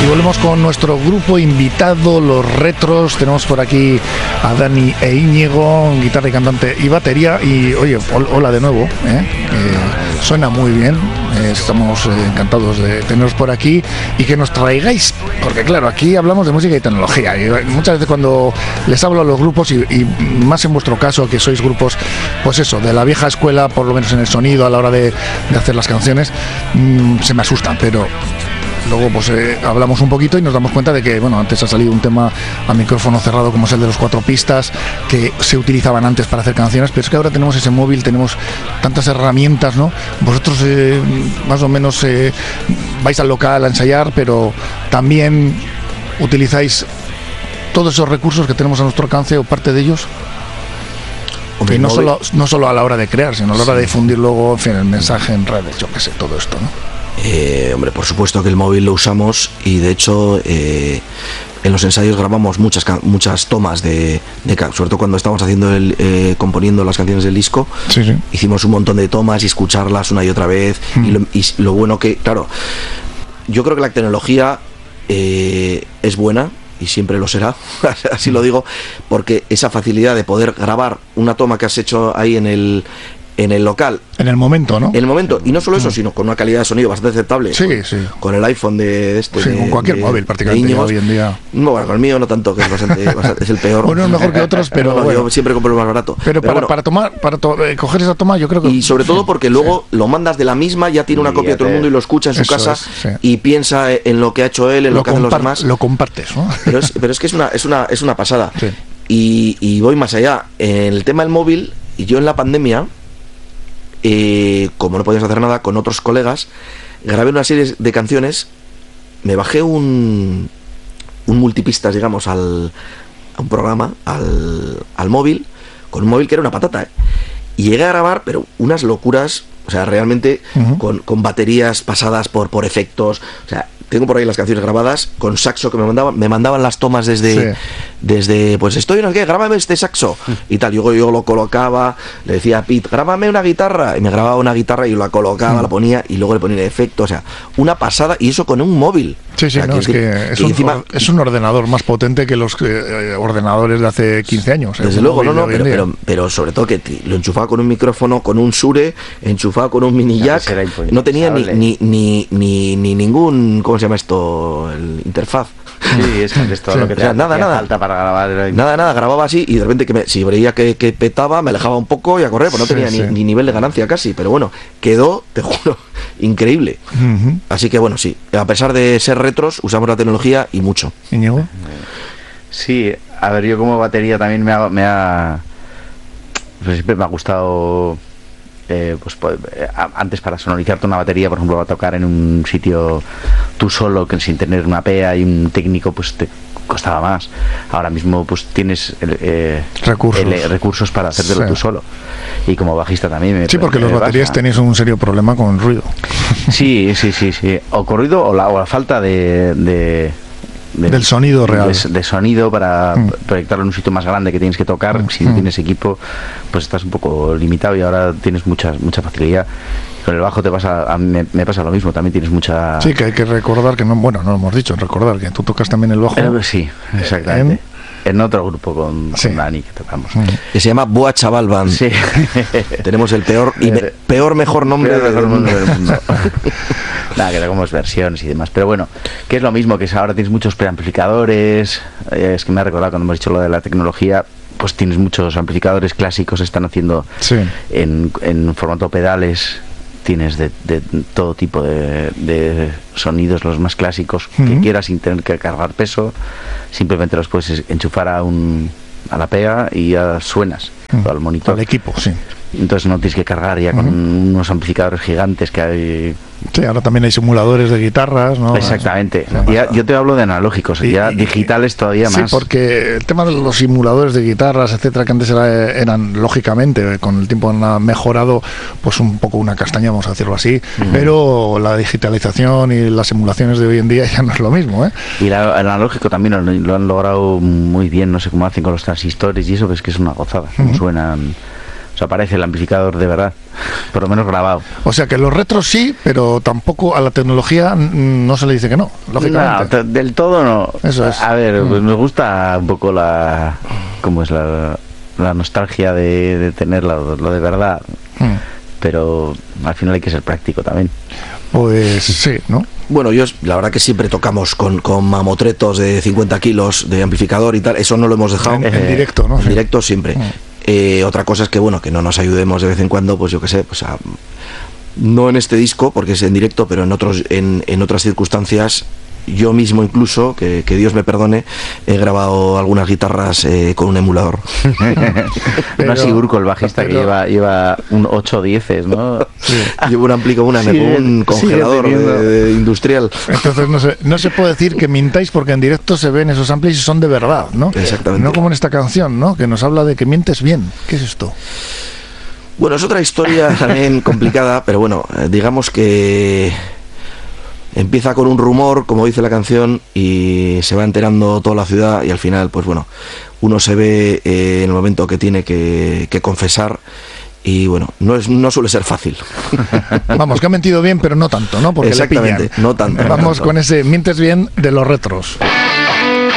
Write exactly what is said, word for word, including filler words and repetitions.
volvemos con nuestro grupo invitado, los Retros. Tenemos por aquí a Dani e Íñigo, guitarra y cantante y batería. Y oye, hola de nuevo, ¿eh? Eh, suena muy bien. Eh, estamos eh, encantados de teneros por aquí y que nos traigáis, porque claro, aquí hablamos de música y tecnología. Y muchas veces cuando les hablo a los grupos, y, y más en vuestro caso, que sois grupos, pues eso, de la vieja escuela, por lo menos en el sonido, a la hora de, de hacer las canciones, mmm, se me asustan, pero luego pues eh, hablamos un poquito y nos damos cuenta de que, bueno, antes ha salido un tema a micrófono cerrado como es el de los cuatro pistas, que se utilizaban antes para hacer canciones, pero es que ahora tenemos ese móvil, tenemos tantas herramientas, ¿no? Vosotros eh, más o menos eh, vais al local a ensayar, pero también utilizáis todos esos recursos que tenemos a nuestro alcance, o parte de ellos. Hombre, y no solo, no solo a la hora de crear, sino a la hora de difundir luego, en fin, el mensaje en redes, yo qué sé, todo esto, ¿no? Eh, hombre, por supuesto que el móvil lo usamos, y de hecho eh, en los ensayos grabamos muchas muchas tomas de, de sobre todo cuando estábamos haciendo el, eh, componiendo las canciones del disco. Sí, sí. Hicimos un montón de tomas y escucharlas una y otra vez. Mm. y, lo, y lo bueno que, claro, yo creo que la tecnología eh, es buena y siempre lo será, así lo digo, porque esa facilidad de poder grabar una toma que has hecho ahí en el en el local, en el momento, ¿no? En el momento, y no solo eso, sino con una calidad de sonido bastante aceptable. Sí, con, sí. Con el iPhone de, de este. Sí, de, con cualquier de, móvil prácticamente hoy en día. No, bueno, con el mío no tanto, que es bastante, bastante es el peor. Uno es mejor que otros, pero no, bueno. Yo siempre compro el más barato. Pero, pero para, bueno, para tomar, para to, eh, coger esa toma, yo creo que. Y sobre todo porque luego sí. lo mandas de la misma, ya tiene una y copia de todo el mundo y lo escucha en su eso casa es, sí. y piensa en lo que ha hecho él, en lo, lo que hacen los demás. Lo compartes, ¿no? Pero es, pero es que es una, es una, es una pasada. Sí. Y, y voy más allá. En el tema del móvil, y yo en la pandemia. Eh, como no podíamos hacer nada, con otros colegas grabé una serie de canciones, me bajé un un multipistas, digamos, al a un programa, al, al móvil, con un móvil que era una patata, ¿eh? Y llegué a grabar, pero unas locuras, o sea, realmente uh-huh. con, con baterías pasadas por, por efectos, o sea, tengo por ahí las canciones grabadas con saxo que me mandaban, me mandaban las tomas desde, sí. desde pues estoy no sé qué, grábame este saxo y tal, yo, yo lo colocaba, le decía a Pete, grábame una guitarra, y me grababa una guitarra y la colocaba, mm. la ponía y luego le ponía efecto, o sea, una pasada, y eso con un móvil. Sí, sí, o sea, no, que, es que, que es, un, encima, es un ordenador más potente que los eh, ordenadores de hace quince años. Desde luego, no, no, pero, pero, pero sobre todo que lo enchufaba con un micrófono, con un Shure, enchufado con un mini jack, no tenía ni, ni, ni, ni, ni ningún, ¿cómo se llama esto? El interfaz. Sí, es que es todo sí. lo que te, o sea, nada, te nada. falta para grabar. Nada, nada, grababa así y de repente que me, si veía que, que petaba, me alejaba un poco y a correr, pues no sí, tenía sí. Ni, ni nivel de ganancia casi, pero bueno, quedó, te juro, increíble. Uh-huh. Así que bueno, sí, a pesar de ser retros, usamos la tecnología y mucho. ¿Íñigo? Sí, a ver, yo como batería también me ha, me ha pues siempre me ha gustado. Eh, pues, pues antes, para sonorizarte una batería, por ejemplo, va a tocar en un sitio tú solo, que sin tener una P A y un técnico, pues te costaba más. Ahora mismo pues tienes eh, recursos. El, recursos para hacértelo sí. tú solo, y como bajista también me, sí, porque me los baterías tenéis un serio problema con el ruido. Sí, sí, sí, sí. O con ruido o la, o la falta de, de De, del sonido real, de, de sonido para mm. proyectarlo en un sitio más grande que tienes que tocar. mm. Si no tienes equipo, pues estás un poco limitado, y ahora tienes mucha mucha facilidad. Con el bajo te pasa, a mí me, me pasa lo mismo, también tienes mucha. Sí, que hay que recordar que no, bueno, no lo hemos dicho, recordar que tú tocas también el bajo. Eh, sí, exactamente. En... En otro grupo con, sí. con Dani que tocamos. Mm. Que se llama Boa Chaval Band. Sí. Tenemos el peor y me, peor mejor nombre peor, mejor mundo del mundo. Nada, que tocamos versiones y demás. Pero bueno, que es lo mismo, que ahora tienes muchos preamplificadores. Eh, es que me ha recordado cuando hemos dicho lo de la tecnología, pues tienes muchos amplificadores clásicos, están haciendo sí. en, en formato pedales. Tienes de, de todo tipo de, de sonidos, los más clásicos uh-huh. que quieras, sin tener que cargar peso. Simplemente los puedes enchufar a un a la P A y ya suenas uh-huh. al monitor. Al equipo, sí. Entonces no tienes que cargar ya uh-huh. con unos amplificadores gigantes que hay. Sí, ahora también hay simuladores de guitarras, ¿no? Exactamente. Ya, yo te hablo de analógicos, y, ya y, digitales todavía sí, más. Sí, porque el tema de los simuladores de guitarras, etcétera, que antes era, eran lógicamente, con el tiempo han mejorado, pues un poco una castaña, vamos a decirlo así, uh-huh. pero la digitalización y las simulaciones de hoy en día ya no es lo mismo, ¿eh? Y la, el analógico también lo, lo han logrado muy bien, no sé cómo hacen con los transistores y eso, pero es que es una gozada, uh-huh. suenan... sea, aparece el amplificador de verdad, por lo menos grabado. O sea que los retros sí, pero tampoco a la tecnología no se le dice que no, lógicamente. No, del todo no. Eso es. A ver, pues me gusta un poco la... ¿Cómo es la, la nostalgia de, de tener lo, lo de verdad? Mm. Pero al final hay que ser práctico también. Pues sí, ¿no? Bueno, yo la verdad que siempre tocamos con, con mamotretos de cincuenta kilos de amplificador y tal, eso no lo hemos dejado. En, en directo, ¿no? En sí. directo siempre. Mm. Eh, otra cosa es que, bueno, que no nos ayudemos de vez en cuando, pues yo qué sé, pues a, no en este disco, porque es en directo, pero en otros en, en otras circunstancias, yo mismo incluso, que, que Dios me perdone, he grabado algunas guitarras eh, con un emulador. No así Urco, el bajista, pero... que lleva, lleva un ocho diez, ¿no? Sí. Llevo un ampli con una, sí, un congelador de, de industrial. Entonces no se, no se puede decir que mintáis, porque en directo se ven esos amplis y son de verdad, ¿no? Exactamente. No como en esta canción, ¿no? Que nos habla de que mientes bien. ¿Qué es esto? Bueno, es otra historia también complicada, pero bueno, digamos que empieza con un rumor, como dice la canción, y se va enterando toda la ciudad, y al final, pues bueno, uno se ve eh, en el momento que tiene que, que confesar, y bueno, no es no suele ser fácil. Vamos, que ha mentido bien, pero no tanto, ¿no? Porque exactamente, le pillan. No tanto. Vamos no tanto. Con ese mientes bien de los retros.